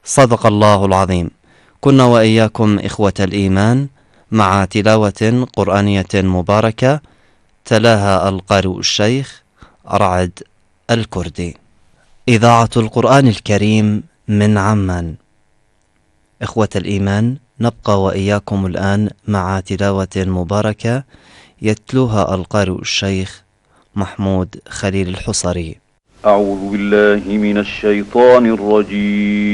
صدق الله العظيم. كنا وإياكم إخوة الإيمان مع تلاوة قرآنية مباركة تلاها القارئ الشيخ رعد الكردي. إذاعة القرآن الكريم من عمان. إخوة الإيمان، نبقى وإياكم الآن مع تلاوة مباركة يتلوها القارئ الشيخ محمود خليل الحصري. أعوذ بالله من الشيطان الرجيم.